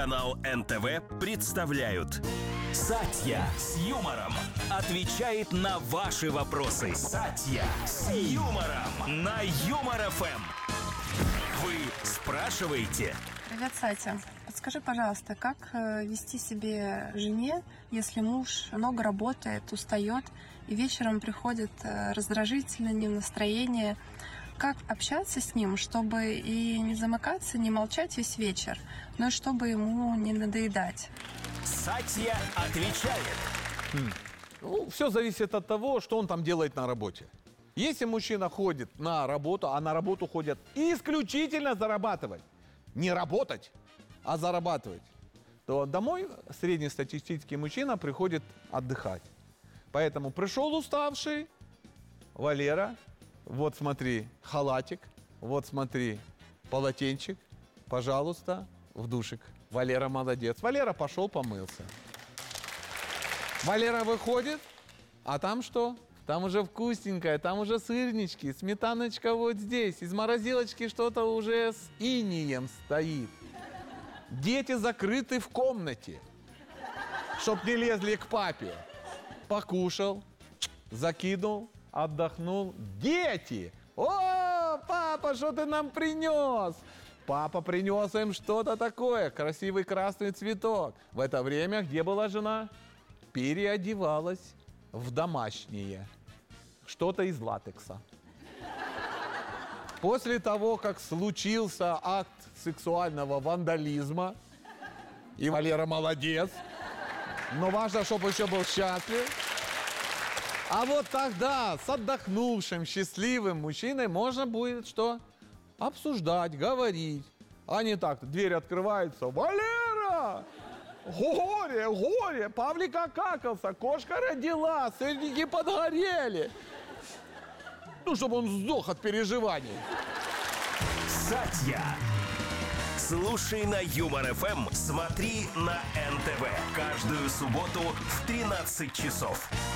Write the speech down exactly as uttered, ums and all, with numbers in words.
телеканал эн тэ вэ представляют «Сатья с юмором» отвечает на ваши вопросы. «Сатья с юмором» на Юмор эф эм. Вы спрашиваете? Привет, Сатя. Подскажи, пожалуйста, как вести себе жене, если муж много работает, устает, и вечером приходит раздражительно, не в настроении? Как общаться с ним, чтобы и не замыкаться, не молчать весь вечер, но и чтобы ему не надоедать? Сатья отвечает. Хм. Ну, все зависит от того, что он там делает на работе. Если мужчина ходит на работу, а на работу ходят исключительно зарабатывать, не работать, а зарабатывать, то домой среднестатистический мужчина приходит отдыхать. Поэтому пришел уставший, Валера, вот смотри, халатик, вот смотри, полотенчик, пожалуйста, в душик. Валера молодец. Валера пошел помылся. Валера выходит, а там что? Там уже вкусненькое, там уже сырнички, сметаночка вот здесь. Из морозилочки что-то уже с инием стоит. Дети закрыты в комнате, чтоб не лезли к папе. Покушал, закинул, отдохнул. Дети! О, папа, что ты нам принес? Папа принес им что-то такое, красивый красный цветок. В это время где была жена? Переодевалась в домашнее. Что-то из латекса. После того, как случился акт сексуального вандализма, и Валера молодец, но важно, чтобы еще был счастлив. А вот тогда с отдохнувшим, счастливым мужчиной можно будет что? Обсуждать, говорить. А не так, дверь открывается. Валера! Горе, горе! Павлик окакался, кошка родила, сырники подгорели. Ну, чтобы он сдох от переживаний. Сатья. Слушай на Юмор эф эм, смотри на эн тэ вэ. Каждую субботу в тринадцать часов.